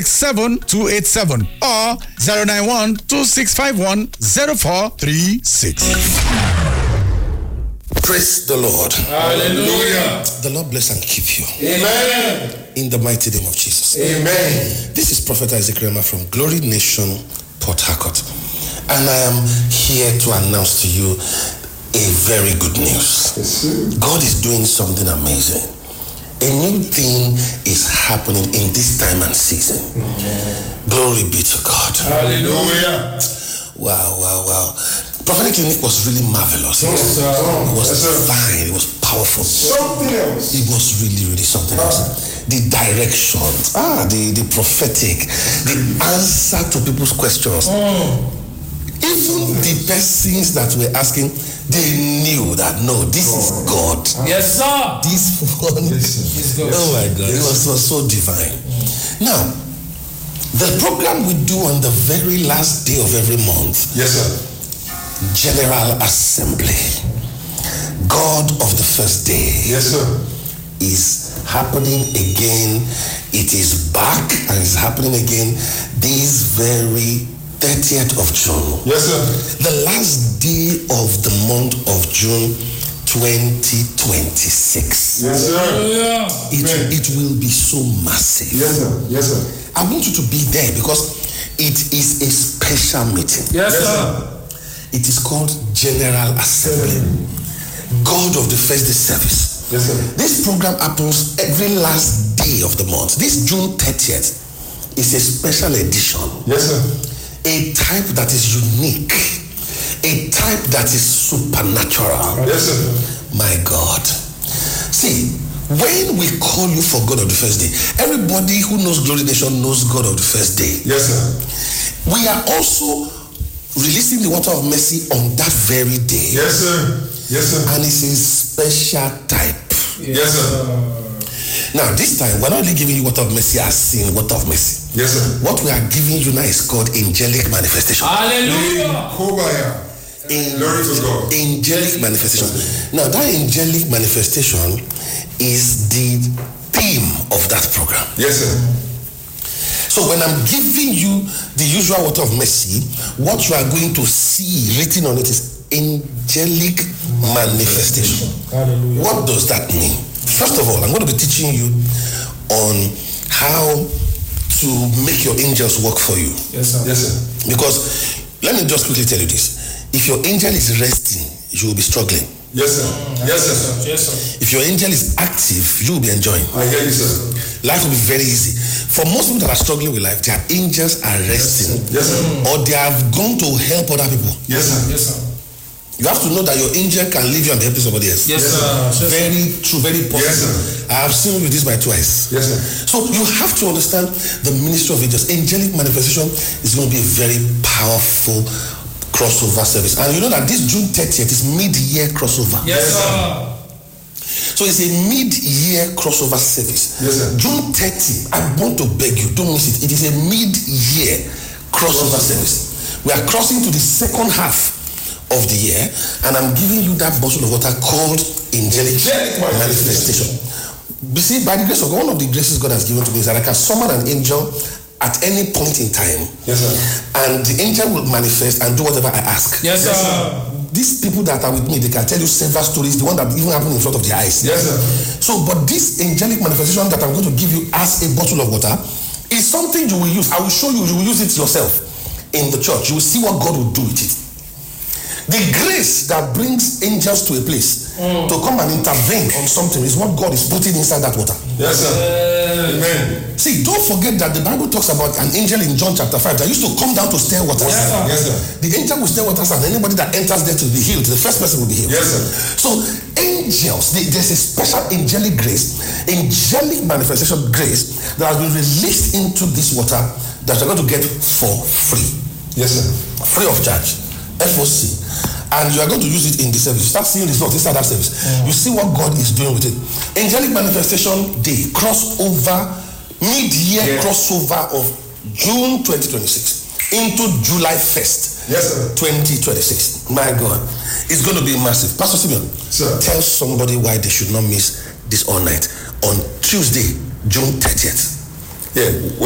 7287 or 091-2651-0436. Praise the Lord. Hallelujah. The Lord bless and keep you. Amen. In the mighty name of Jesus. Amen. This is Prophet Isaac Rema from Glory Nation, Port Harcourt. And I am here to announce to you a very good news. Yes, sir. God is doing something amazing. A new thing is happening in this time and season. Glory be to God. Hallelujah. Wow. Prophetic clinic was really marvelous. Yes, sir. It was Yes, sir. divine. It was powerful. Something else. It was really something else. The direction, the prophetic, the answer to people's questions. Even the persons that were asking, they knew that no, this is God. Yes, sir. This one, It's God. oh my God, it was so divine. Now, the program we do on the very last day of every month, Yes, sir. General Assembly, God of the first day, Yes, sir. is happening again. It is back and it's happening again this very 30th of June. Yes, sir. The last day of the month of June 2026. Yes, sir. Hallelujah. It will be so massive. Yes, sir. Yes, sir. I want you to be there because it is a special meeting. Yes, Yes, sir. sir. It is called General Assembly. God of the first day service. Yes, sir. This program happens every last day of the month. This June 30th is a special edition. Yes, sir. A type that is unique. A type that is supernatural. Yes, sir. My God. See, when we call you for God of the first day, everybody who knows Glory Nation knows God of the first day. Yes, sir. We are also releasing the water of mercy on that very day. Yes, sir. Yes, sir. And it's a special type. Yes, sir. Now, this time, we're not only giving you water of mercy as in water of mercy. Yes, sir. What we are giving you now is called angelic manifestation. Hallelujah. Kobaya. Glory to God. Angelic manifestation. Now, that angelic manifestation is the theme of that program. Yes, sir. So when I'm giving you the usual water of mercy, what you are going to see written on it is angelic manifestation. Hallelujah. What does that mean? First of all, I'm going to be teaching you on how to make your angels work for you. Yes, sir. Yes, sir. Because let me just quickly tell you this. If your angel is resting, you will be struggling. Yes, sir. Yes, sir. Yes, sir. If your angel is active, you will be enjoying. I hear you, sir. Life will be very easy. For most people that are struggling with life, their angels are resting. Yes, sir. Or they have gone to help other people. Yes, sir. Yes, sir. You have to know that your angel can leave you and be helping somebody else. Yes, Yes, sir. Yes, sir. Very true, very possible. Yes, sir. I have seen you with this by twice. Yes, sir. So you have to understand the ministry of angels. Angelic manifestation is going to be a very powerful crossover service. And you know that this June 30th is mid-year crossover. Yes, sir. So it's a mid-year crossover service. Yes, sir. June 30, I want to beg you, don't miss it. It is a mid-year crossover service. We are crossing to the second half of the year, and I'm giving you that bottle of water called angelic manifestation. You see, by the grace of God, one of the graces God has given to me is that I can summon an angel at any point in time. Yes, sir. And the angel will manifest and do whatever I ask. Yes, sir. These people that are with me, they can tell you several stories, the one that even happened in front of their eyes. Yes, sir. So, but this angelic manifestation that I'm going to give you as a bottle of water is something you will use. I will show you, you will use it yourself in the church. You will see what God will do with it. The grace that brings angels to a place to come and intervene on something is what God is putting inside that water. Yes, sir. Amen. See, don't forget that the Bible talks about an angel in John chapter 5 that used to come down to stir waters. Yes, sir. Yes, sir. The angel will stir waters, and anybody that enters there to be healed, the first person will be healed. Yes, sir. So angels, there's a special angelic grace, angelic manifestation grace that has been released into this water that you're going to get for free. Yes, sir. Free of charge. FOC. And you are going to use it in the service. You start seeing results inside that service. You see what God is doing with it. Angelic manifestation day, crossover, mid-year crossover of June 2026 into July 1st. Yes, sir. 2026. My God. It's going to be massive. Pastor Simeon, Sir. tell somebody why they should not miss this all night on Tuesday, June 30th. Yeah.